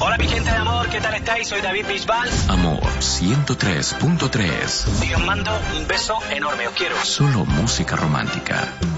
Hola mi gente de amor, ¿qué tal estáis? Soy David Bisbal. Amor 103.3. Y os mando un beso enorme, os quiero. Solo música romántica.